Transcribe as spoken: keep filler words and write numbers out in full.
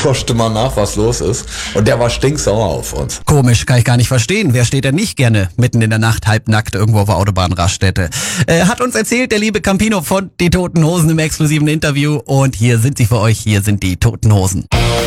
forschte mal nach, was los ist. Und der war stinksauer auf uns. Komisch, kann ich gar nicht verstehen. Wer steht denn nicht gerne mitten in der Nacht halbnackt irgendwo auf der Autobahnraststätte? Äh, hat uns erzählt der liebe Campino von Die Toten Hosen im exklusiven Interview. Und hier sind sie für euch. Hier sind die Toten Hosen.